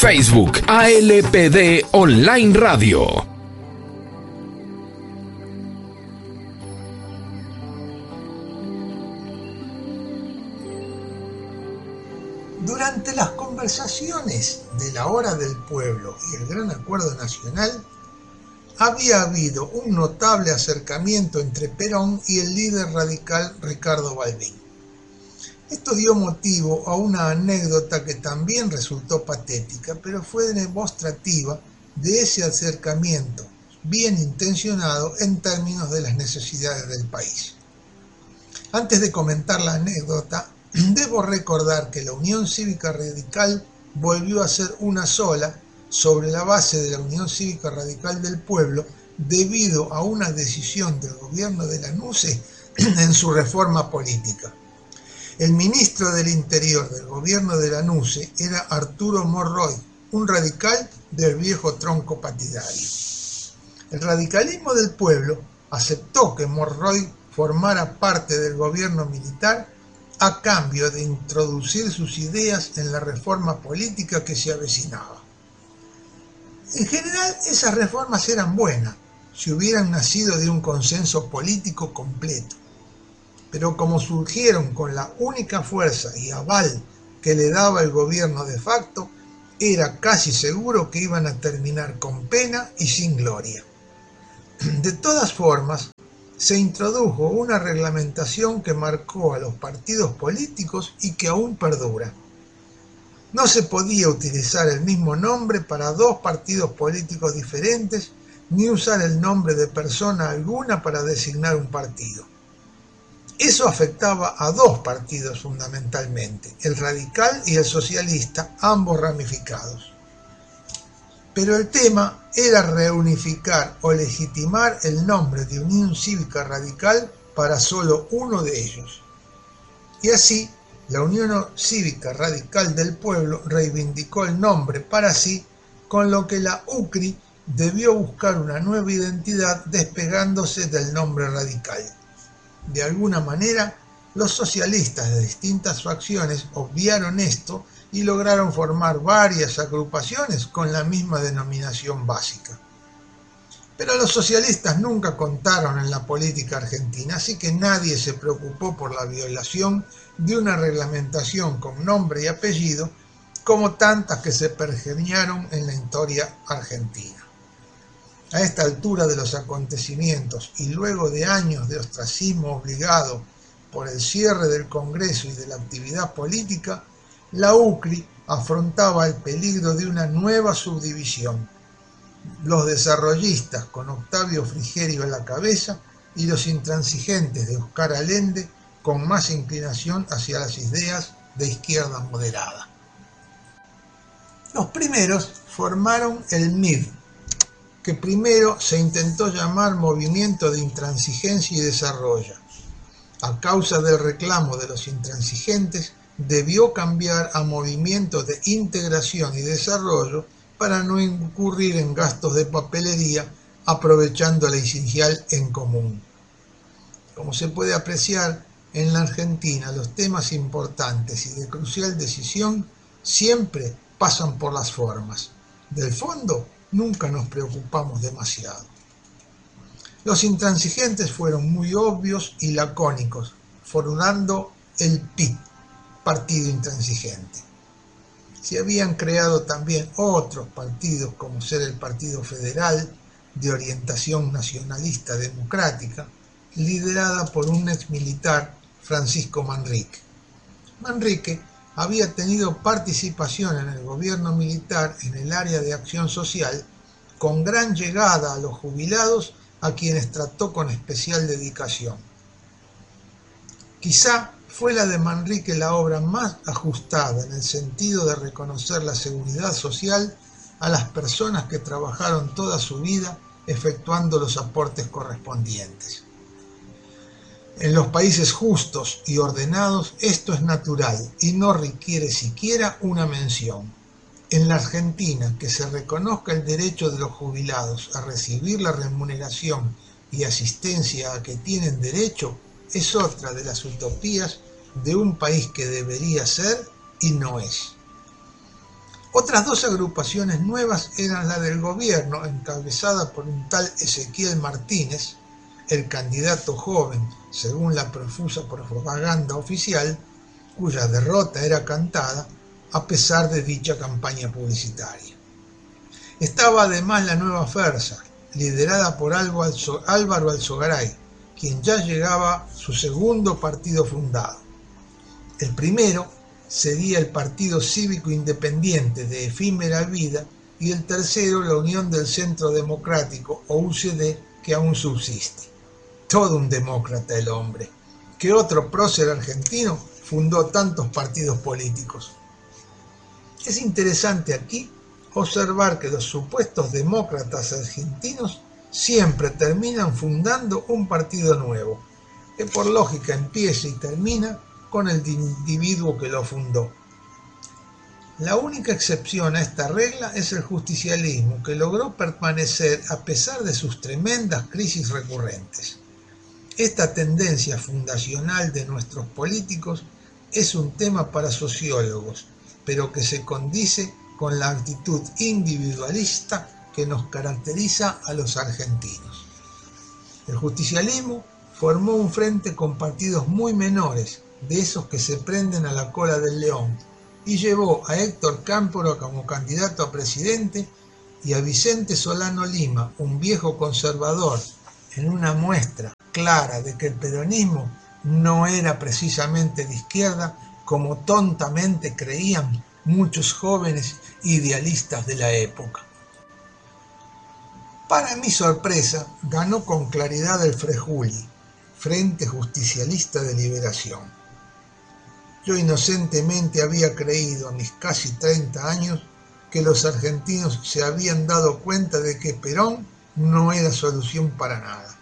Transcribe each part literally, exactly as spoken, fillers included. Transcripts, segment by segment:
Facebook A L P D Online Radio. Durante las conversaciones de la Hora del Pueblo y el Gran Acuerdo Nacional, había habido un notable acercamiento entre Perón y el líder radical Ricardo Balbín. Esto dio motivo a una anécdota que también resultó patética, pero fue demostrativa de ese acercamiento bien intencionado en términos de las necesidades del país. Antes de comentar la anécdota, debo recordar que la Unión Cívica Radical volvió a ser una sola sobre la base de la Unión Cívica Radical del Pueblo debido a una decisión del gobierno de Lanusse en su reforma política. El ministro del Interior del gobierno de Lanusse era Arturo Monroy, un radical del viejo tronco partidario. El radicalismo del pueblo aceptó que Monroy formara parte del gobierno militar a cambio de introducir sus ideas en la reforma política que se avecinaba. En general, esas reformas eran buenas si hubieran nacido de un consenso político completo, pero como surgieron con la única fuerza y aval que le daba el gobierno de facto, era casi seguro que iban a terminar con pena y sin gloria. De todas formas, se introdujo una reglamentación que marcó a los partidos políticos y que aún perdura. No se podía utilizar el mismo nombre para dos partidos políticos diferentes, ni usar el nombre de persona alguna para designar un partido. Eso afectaba a dos partidos fundamentalmente, el radical y el socialista, ambos ramificados. Pero el tema era reunificar o legitimar el nombre de Unión Cívica Radical para solo uno de ellos. Y así, la Unión Cívica Radical del Pueblo reivindicó el nombre para sí, con lo que la U C R I debió buscar una nueva identidad despegándose del nombre radical. De alguna manera, los socialistas de distintas facciones obviaron esto y lograron formar varias agrupaciones con la misma denominación básica. Pero los socialistas nunca contaron en la política argentina, así que nadie se preocupó por la violación de una reglamentación con nombre y apellido, como tantas que se pergeñaron en la historia argentina. A esta altura de los acontecimientos y luego de años de ostracismo obligado por el cierre del Congreso y de la actividad política, la U C R I afrontaba el peligro de una nueva subdivisión. Los desarrollistas con Octavio Frigerio a la cabeza y los intransigentes de Oscar Allende con más inclinación hacia las ideas de izquierda moderada. Los primeros formaron el M I D, que primero se intentó llamar Movimiento de Intransigencia y Desarrollo. A causa del reclamo de los intransigentes, debió cambiar a Movimiento de Integración y Desarrollo para no incurrir en gastos de papelería aprovechando la inicial en común. Como se puede apreciar, en la Argentina los temas importantes y de crucial decisión siempre pasan por las formas. Del fondo nunca nos preocupamos demasiado. Los intransigentes fueron muy obvios y lacónicos, formando el P I, Partido Intransigente. Se habían creado también otros partidos, como ser el Partido Federal, de orientación nacionalista democrática, liderada por un ex militar, Francisco Manrique. Manrique había tenido participación en el gobierno militar en el área de acción social, con gran llegada a los jubilados, a quienes trató con especial dedicación. Quizá fue la de Manrique la obra más ajustada en el sentido de reconocer la seguridad social a las personas que trabajaron toda su vida efectuando los aportes correspondientes. En los países justos y ordenados esto es natural y no requiere siquiera una mención. En la Argentina, que se reconozca el derecho de los jubilados a recibir la remuneración y asistencia a que tienen derecho es otra de las utopías de un país que debería ser y no es. Otras dos agrupaciones nuevas eran la del gobierno, encabezada por un tal Ezequiel Martínez, el candidato joven, según la profusa propaganda oficial, cuya derrota era cantada a pesar de dicha campaña publicitaria. Estaba además la Nueva Fuerza, liderada por Álvaro Alzogaray, quien ya llegaba su segundo partido fundado. El primero sería el Partido Cívico Independiente de efímera vida y el tercero la Unión del Centro Democrático o U C D, que aún subsiste. Todo un demócrata el hombre. ¿Qué otro prócer argentino fundó tantos partidos políticos? Es interesante aquí observar que los supuestos demócratas argentinos siempre terminan fundando un partido nuevo, que por lógica empieza y termina con el individuo que lo fundó. La única excepción a esta regla es el justicialismo, que logró permanecer a pesar de sus tremendas crisis recurrentes. Esta tendencia fundacional de nuestros políticos es un tema para sociólogos, pero que se condice con la actitud individualista que nos caracteriza a los argentinos. El justicialismo formó un frente con partidos muy menores, de esos que se prenden a la cola del león, y llevó a Héctor Cámpora como candidato a presidente y a Vicente Solano Lima, un viejo conservador, en una muestra clara de que el peronismo no era precisamente de izquierda, como tontamente creían muchos jóvenes idealistas de la época. Para mi sorpresa, ganó con claridad el Frejuli, Frente Justicialista de Liberación. Yo inocentemente había creído a mis casi treinta años que los argentinos se habían dado cuenta de que Perón no era solución para nada.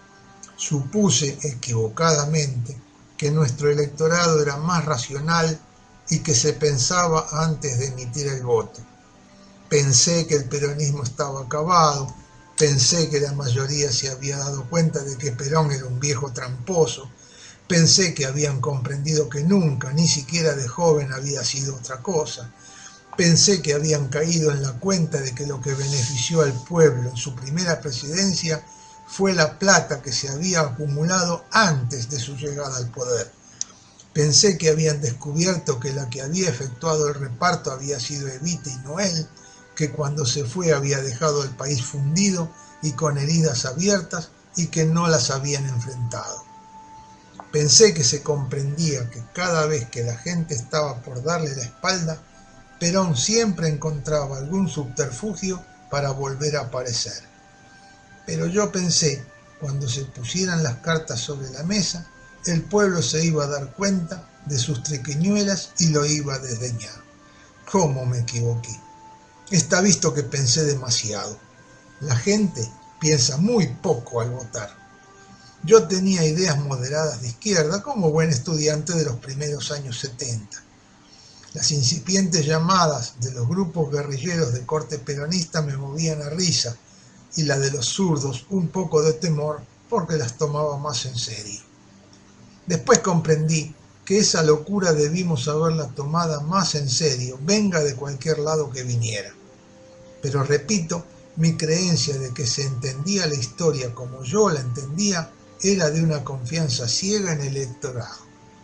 Supuse equivocadamente que nuestro electorado era más racional y que se pensaba antes de emitir el voto. Pensé que el peronismo estaba acabado, pensé que la mayoría se había dado cuenta de que Perón era un viejo tramposo, pensé que habían comprendido que nunca, ni siquiera de joven, había sido otra cosa. Pensé que habían caído en la cuenta de que lo que benefició al pueblo en su primera presidencia fue la plata que se había acumulado antes de su llegada al poder. Pensé que habían descubierto que la que había efectuado el reparto había sido Evita y no él, que cuando se fue había dejado el país fundido y con heridas abiertas y que no las habían enfrentado. Pensé que se comprendía que cada vez que la gente estaba por darle la espalda, Perón siempre encontraba algún subterfugio para volver a aparecer. Pero yo pensé, cuando se pusieran las cartas sobre la mesa, el pueblo se iba a dar cuenta de sus triquiñuelas y lo iba a desdeñar. ¿Cómo me equivoqué? Está visto que pensé demasiado. La gente piensa muy poco al votar. Yo tenía ideas moderadas de izquierda como buen estudiante de los primeros años setenta. Las incipientes llamadas de los grupos guerrilleros de corte peronista me movían a risa y la de los zurdos un poco de temor porque las tomaba más en serio. Después comprendí que esa locura debimos haberla tomada más en serio, venga de cualquier lado que viniera. Pero repito, mi creencia de que se entendía la historia como yo la entendía era de una confianza ciega en el electorado.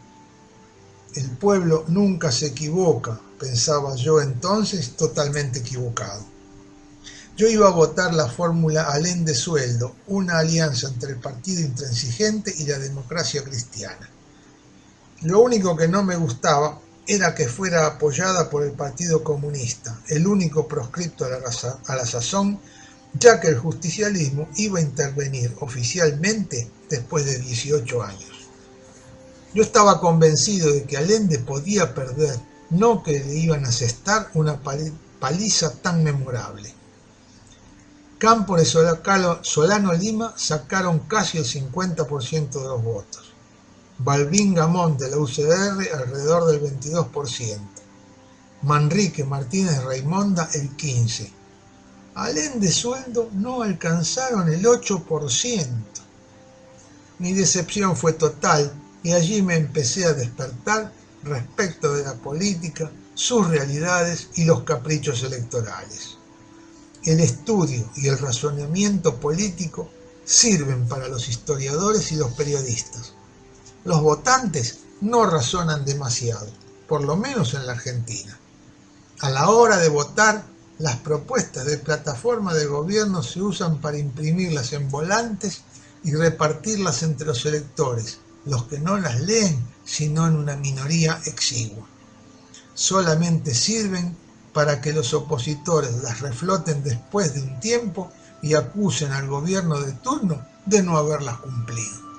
El pueblo nunca se equivoca, pensaba yo entonces, totalmente equivocado. Yo iba a votar la fórmula Alén de sueldo, una alianza entre el Partido Intransigente y la Democracia Cristiana. Lo único que no me gustaba era que fuera apoyada por el Partido Comunista, el único proscripto a la, a la sazón, ya que el justicialismo iba a intervenir oficialmente después de dieciocho años. Yo estaba convencido de que Allende podía perder, no que le iban a asestar una paliza tan memorable. Cámpora y Solano Lima sacaron casi el cincuenta por ciento de los votos. Balbín Gamón de la U C D R alrededor del veintidós por ciento. Manrique Martínez Raimonda el quince por ciento. Allende sueldo no alcanzaron el ocho por ciento. Mi decepción fue total y allí me empecé a despertar respecto de la política sus realidades y los caprichos electorales. El estudio y el razonamiento político sirven para los historiadores y los periodistas. Los votantes no razonan demasiado, por lo menos en la Argentina. A la hora de votar, las propuestas de plataforma de gobierno se usan para imprimirlas en volantes y repartirlas entre los electores, los que no las leen, sino en una minoría exigua. Solamente sirven para que los opositores las refloten después de un tiempo y acusen al gobierno de turno de no haberlas cumplido.